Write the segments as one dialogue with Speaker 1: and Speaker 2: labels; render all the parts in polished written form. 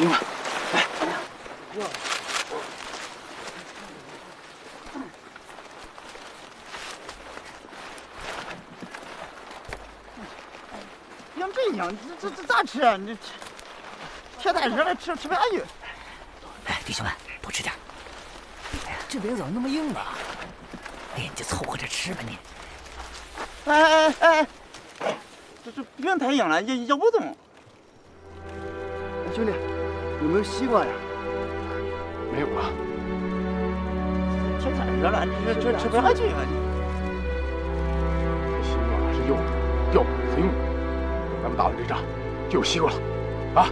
Speaker 1: 弟兄们，来，
Speaker 2: 像这样，这咋吃啊？你天太热了，吃不下去。
Speaker 3: 哎，弟兄们，多吃点。哎呀，这饼怎么那么硬啊？哎呀，你就凑合着吃吧你。
Speaker 2: 哎，这饼太硬了，咬不动。
Speaker 4: 兄弟，有没有西瓜呀？
Speaker 1: 没有了。
Speaker 2: 天太热了，这吃不下去啊！
Speaker 1: 这西瓜是用吊鬼子用的，咱们打完这仗就有西瓜了，啊！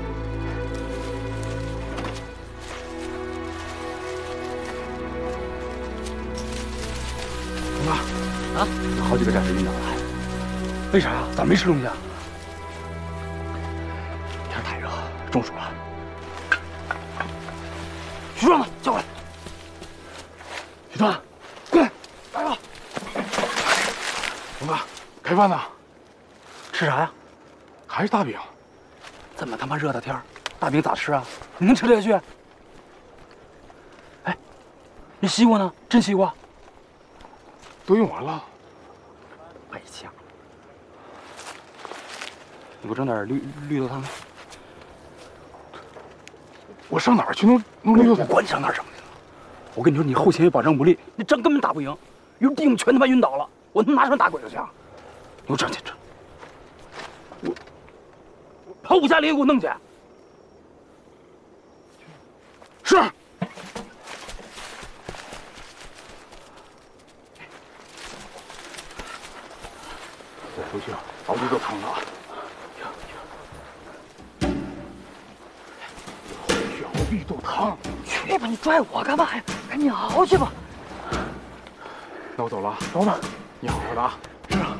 Speaker 1: 龙哥，
Speaker 3: 啊，
Speaker 1: 有好几个战士晕倒了，为啥呀？咋没吃东西啊？天太热，中暑了。许壮呢？叫过来。许壮，过来，来吧。龙哥，开饭呢？吃啥呀？还是大饼。这么他妈热的天儿，大饼咋吃啊？你能吃得下去？哎，那西瓜呢？真西瓜？都用完了。白瞎。你给我整点绿豆汤。我上哪儿去弄绿豆汤？我管你上哪儿整去了。我跟你说，你后勤保障不力，那仗根本打不赢。有弟兄全他妈晕倒了，我他妈拿什么打鬼子去啊？给我整去整。我跑5下连给我弄去。是。我回去熬绿豆汤了啊。绿豆汤，
Speaker 3: 去吧，你拽我干嘛呀？赶紧熬去吧。
Speaker 1: 那我走了，走吧。你好好的啊。是啊。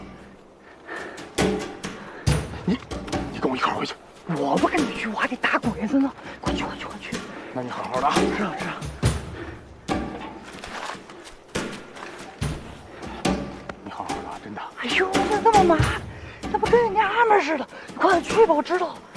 Speaker 1: 你跟我一块儿回去。
Speaker 3: 我不跟你去，我还得打鬼子呢。快去。
Speaker 1: 那你好好的啊。
Speaker 3: 是啊。
Speaker 1: 你好好的，真的。
Speaker 3: 哎呦，这么麻，这不跟娘们似的。你快点去吧，我知道。